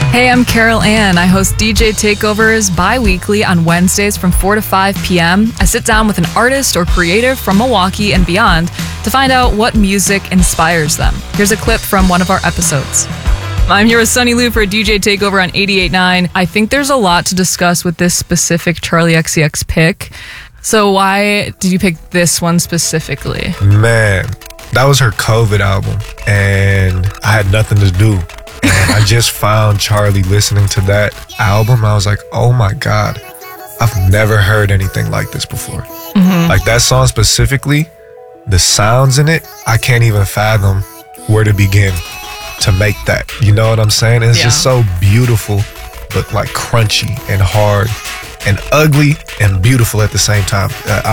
Hey, I'm Carol Ann. I host DJ Takeovers bi-weekly on Wednesdays from 4 to 5 p.m. I sit down with an artist or creative from Milwaukee and beyond to find out what music inspires them. Here's a clip from one of our episodes. I'm here with Sunny Lou for a DJ Takeover on 88.9. I think there's a lot to discuss with this specific Charli XCX pick. So why did you pick this one specifically? Man, that was her COVID album, and I had nothing to do. And I just found Charli listening to that album. I was like, oh my God, I've never heard anything like this before. Like that song specifically, the sounds in it, I can't even fathom where to begin to make that. You know what I'm saying? It's just so beautiful, but like crunchy and hard and ugly and beautiful at the same time.